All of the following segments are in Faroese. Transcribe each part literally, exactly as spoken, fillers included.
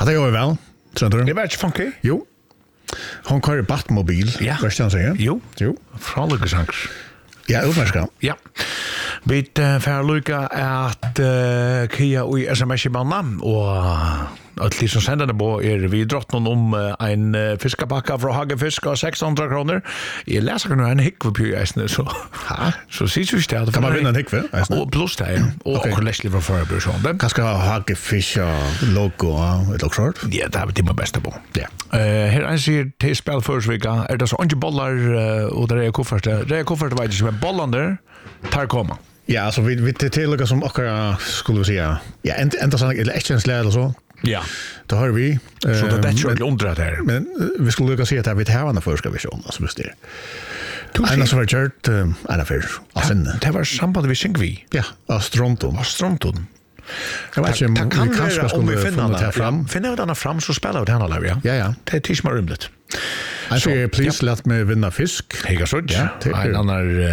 Hade jag väl, tror du? Det var inte funky. Jo. Hon kör Batmobil, Ja. vad ska jag säga? Jo. Jo. Fraliga sanger. Ja, utmärska. Ja. Vi uh, får lycka att uh, kia i sms-banna och att de som sender det på er vi drottnon om uh, en uh, fiskabacka från Hagefisk och sexhundra kronor. Jag läser nu en hickve på eisne så. Ha? Så sies vi det. Kan man vinna en hickve? Och plus det ja. Och Okej. okay. Leslie från förbrukson. Kan ska ha Hagefish logo och ett sort. Ja, det är det man bästa på. Ja. Eh här är ser till spel förra är det så inte bollar uh, och där är koffert. Det är koffert vet du med bollar där tar komma. Ja, alltså vi vi till lucka som också skulle vi säga. Ja, inte inte så eller exchange eller så. Ja. Då har vi Så det är ju under det här. Men vi skulle lucka se att vi har en förska vision alltså just det. Anna så har gjort en affär. Alltså Det var samband vi synk vi. ja, Astronton. Astronton. Jag vet inte om vi kanske skulle finna det här fram. Finna det fram så spelar vi det här live, ja. Ja, ja. Det är tisch mer rymligt. Jag säger please låt mig vinna fisk. Hega så. Ja, det är- En annan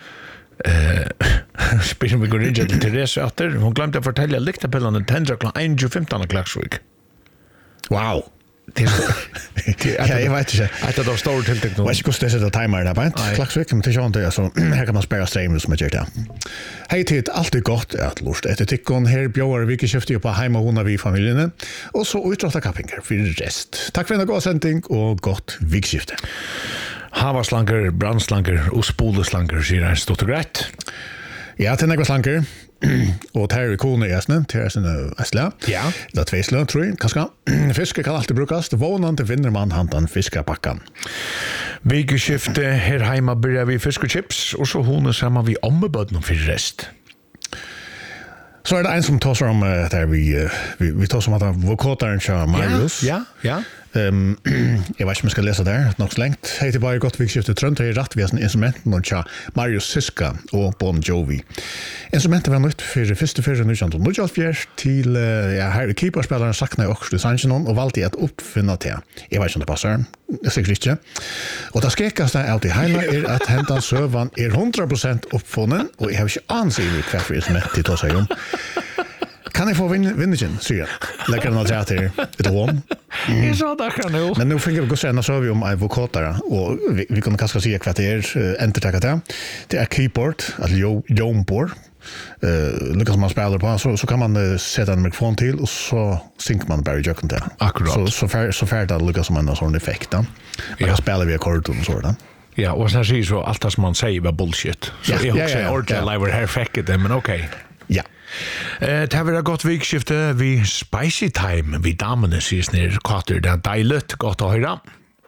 eh spelar vi går in till Therese efter. Hon glömde att fortälja lyktapillarna tändra klockan en femton klaxvik. Wow. Det är så. Ja, jag vet inte. Att det då står till teknologi. Vad ska det sätta timer där på? Klaxvik men det är inte så här kan man spara stream som jag gör det. Hej tid, allt är gott att lust efter tickon här bjöar vi skiftar på hemma hona vi familjen och så utrotta kappingar för rest. Tack för en god sändning och gott vikskifte. Havaslanger, brandslanger och spoleslanger sier en stort og greit. Ja, till några slankar. Och här är kone jasne, till är sin äsla. Ja. Det är tvåslö, tror jag, kanske. Fiske kan alltid brukas. Vånande vinner man handan fiskabackan. Vikeskifte her heima byrjar vi fisk og chips, og så hon er sammen vi ommebødden for rest. Så är det en som tar sig om uh, där vi, uh, vi, vi tar som att han vokataren kör Marius. Ja, ja. Um, jag vet inte om jag ska läsa där, nog så längt. Hej till bara gott vikskifte trönt här i rätt via instrumenten och tja Marius Siska och Bon Jovi. Instrumentet var nytt för första fyrre nitton nittiofyra till, uh, ja, här är keeperspelaren saknar också i Sanchinon och valde att uppfinna det. Jag vet inte om det passar, det är säkert inte. Och det skräckaste av det hela är att händan sövan är hundra procent uppfunnen och jag har inte ansikt kvar för instrument till att säga om. Kan jag få vinningen, säger jag. Lägger den att jag till ett hån. Jeg sa det kan jo. Men nu fick vi gå sen så har vi om advokater och vi, vi kan kanske säga vad det är uh, entertacka det. Det är keyboard, alltså jomboard. Eh uh, Lucas man spelar på så så kan man uh, sätta en mikrofon till och så synker man bara jucken där. Akkurat. Så så fär så fär det Lucas som en sån effekt då. Ja. Jag spelar vi ackorden så där. Ja, og så sier så alt det som man sier var bullshit. Så Ja, jeg ja, husker ja, ja. ordentlig Ja. live her fekket det, men okej. Ja. Eh, det har vært godt vikskifte vi spicy time vi damene sier snir kater. Det er deilig, godt å høre.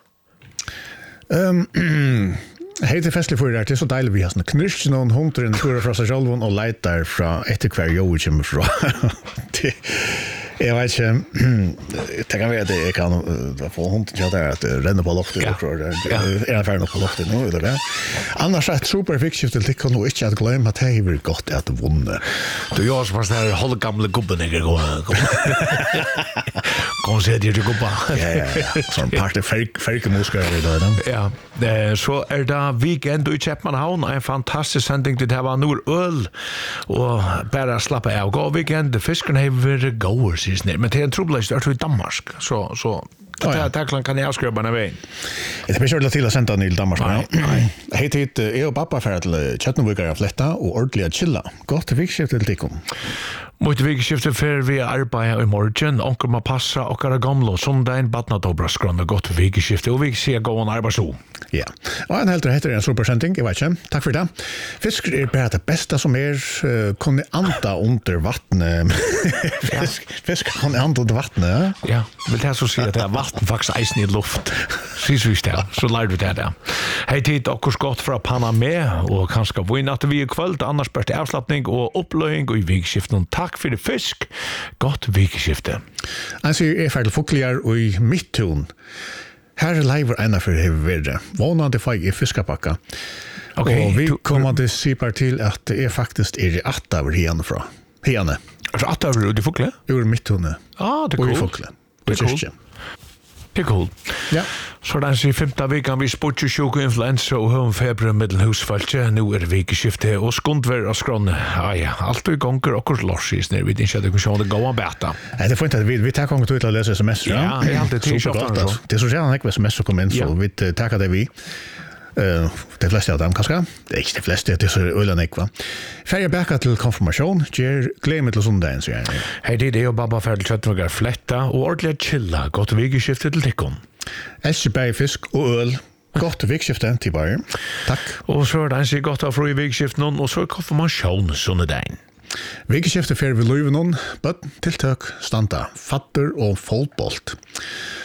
Ehm Hej till festlig för det är så deilig vi har såna knirschen och hundar i kura från sig själv och letar från ett kvar jo kommer från. Jag vet inte, det kan vara att jag kan få hunden till att renna på loftet Ja. och så där. Ja. Är han färdig på loftet nu eller det? Annars är ett superfiktivt till det kan nog inte att glömma att det är väl gott att vunna. Du gjør som sånn her halvgamle gubben, ikke? Kom se til gubba. Ja, ja, ja. Sån part färkemuskar i det. Ja, eh, så er det weekend i Kjeppmannhavn, en fantastisk sending til det var nord øl, og bare slappe av. Gå weekend, fisken har vært gåer, sies ned, men det er en trobeløst, det er i Danmark, så, så Oh, ja. det kan jeg avskrive den veien. Det blir kjørt til å sende den i Danmark. Nei, nei. Hei tid, jeg og pappa fer til Kjøttenvikar av Fletta og ordentlig at chilla. Godt vikskift til tikkum. Mot vikskiftet fer vi arbeid i morgen, onker må passa okkara gamle, og sondagen badna dobra skrann og godt vikskiftet, og vi sier gå en arbeidsro. Ja, og en helter heter en supersending, jeg vet ikke. Takk for det. Fisk er bare det beste som er, uh, kunne anda under vattnet. fisk, fisk kan anda under vattnet. Ja, vil det så si at det er vatten faktisk eisen i luft. Sies vi det, så lærer vi det der. Hei tid, okkurs godt fra Panama, og kanskje vinn at vi i kvöld, annars børste avslappning og oppløying og i vikskiften. Takk for det fisk. Godt vikskifte. Han sier er ferdig fukligar og i midtun. Her er leiver ena for hever verre. Vånande feig i fiskapakka. Ok, og vi du- kommer til sipar til at det er faktisk er i attaver hiane fra. Hiane. Er det at det er du fukle? Ur midtune. Ah, det er Og i cool. fukle. Det er cool. Kyrkje. Det är cool. Ja. Så den sig femta veckan vi spottar sjuk och influensa och hon feber mellan husfallet. Nu är det vikeskifte och skundver och skronne. Ja ja, allt i gånger och kurs lossis när vi inte hade kunnat gå och bäta. Nej, det får inte vi vi tar gånger till att läsa sms. Ja, det är alltid till så. Det är så gärna inte sms som kommer in så vi tar det vi. Eh, de flesta av dem kanske. Det är inte de flesta, det är så ölen ekva. Färja backa till konfirmation, ger glömmet till söndagen så gärna. Hej, det är ju bara för att köttvägar flätta och ordentligt chilla. Gott vikeskifte till tikon. Elseberg fisk och öl. Gott vikskifte till bara. Tack. Och så är det en sig gott av fri vikskifte och så är konfirmation söndagen. Vikeskifte fer vi løyve noen, but tiltøk standa, fatter og fotbolt.